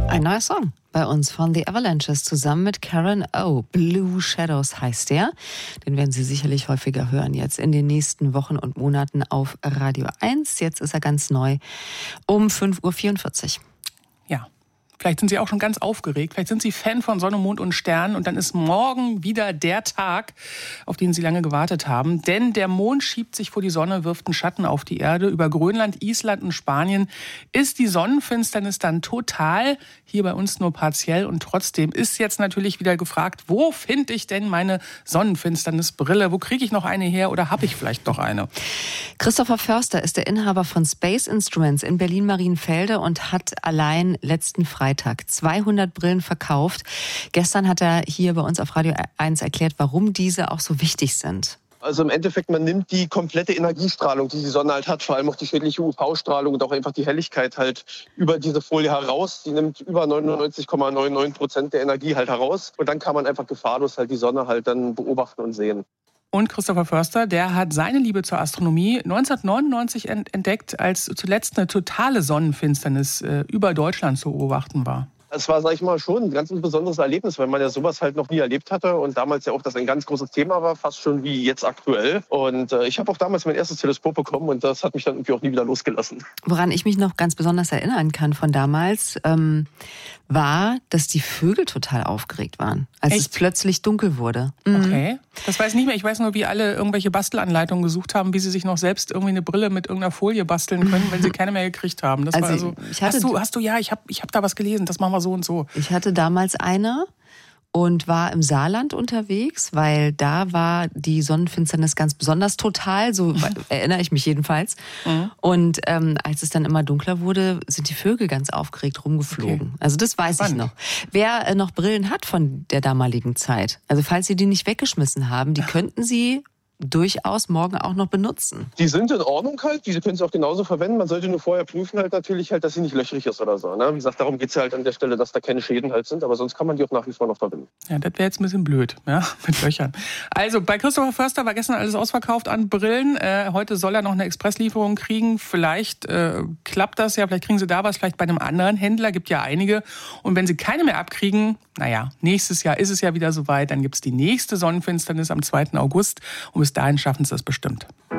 Ein neuer Song bei uns von The Avalanches zusammen mit Karen O. Blue Shadows heißt der. Den werden Sie sicherlich häufiger hören jetzt in den nächsten Wochen und Monaten auf Radio 1. Jetzt ist er ganz neu um 5.44 Uhr. Ja. Vielleicht sind Sie auch schon ganz aufgeregt. Vielleicht sind Sie Fan von Sonne, Mond und Sternen. Und dann ist morgen wieder der Tag, auf den Sie lange gewartet haben. Denn der Mond schiebt sich vor die Sonne, wirft einen Schatten auf die Erde. Über Grönland, Island und Spanien ist die Sonnenfinsternis dann total. Hier bei uns nur partiell. Und trotzdem ist jetzt natürlich wieder gefragt, wo finde ich denn meine Sonnenfinsternisbrille? Wo kriege ich noch eine her oder habe ich vielleicht noch eine? Christopher Förster ist der Inhaber von Space Instruments in Berlin-Marienfelde und hat allein letzten Freitag 200 Brillen verkauft. Gestern hat er hier bei uns auf Radio 1 erklärt, warum diese auch so wichtig sind. Also im Endeffekt, man nimmt die komplette Energiestrahlung, die die Sonne halt hat, vor allem auch die schädliche UV-Strahlung und auch einfach die Helligkeit halt über diese Folie heraus. Die nimmt über 99,99% der Energie halt heraus. Und dann kann man einfach gefahrlos halt die Sonne halt dann beobachten und sehen. Und Christopher Förster, der hat seine Liebe zur Astronomie 1999 entdeckt, als zuletzt eine totale Sonnenfinsternis über Deutschland zu beobachten war. Es war, sag ich mal, schon ein ganz besonderes Erlebnis, weil man ja sowas halt noch nie erlebt hatte und damals ja auch das ein ganz großes Thema war, fast schon wie jetzt aktuell. Und ich habe auch damals mein erstes Teleskop bekommen und das hat mich dann irgendwie auch nie wieder losgelassen. Woran ich mich noch ganz besonders erinnern kann von damals, war, dass die Vögel total aufgeregt waren, als es plötzlich dunkel wurde. Okay, das weiß ich nicht mehr. Ich weiß nur, wie alle irgendwelche Bastelanleitungen gesucht haben, wie sie sich noch selbst irgendwie eine Brille mit irgendeiner Folie basteln können, wenn sie keine mehr gekriegt haben. Das Also war also, ich hab da was gelesen, das machen wir so und so. Ich hatte damals eine und war im Saarland unterwegs, weil da war die Sonnenfinsternis ganz besonders total, so erinnere ich mich jedenfalls. Mhm. Und als es dann immer dunkler wurde, sind die Vögel ganz aufgeregt rumgeflogen. Okay. Also das weiß ich noch. Wer noch Brillen hat von der damaligen Zeit, also falls Sie die nicht weggeschmissen haben, die könnten Sie durchaus morgen auch noch benutzen. Die sind in Ordnung halt, diese können Sie auch genauso verwenden. Man sollte nur vorher prüfen halt natürlich halt, dass sie nicht löchrig ist oder so. Ne? Wie gesagt, darum geht es ja halt an der Stelle, dass da keine Schäden halt sind, aber sonst kann man die auch nach wie vor noch verwenden. Ja, das wäre jetzt ein bisschen blöd, ja, mit Löchern. Also bei Christopher Förster war gestern alles ausverkauft an Brillen. Heute soll er noch eine Expresslieferung kriegen. Vielleicht klappt das ja, vielleicht kriegen Sie da was, vielleicht bei einem anderen Händler, gibt ja einige. Und wenn Sie keine mehr abkriegen, naja, nächstes Jahr ist es ja wieder soweit, dann gibt es die nächste Sonnenfinsternis am 2. August und bis dahin schaffen Sie es bestimmt.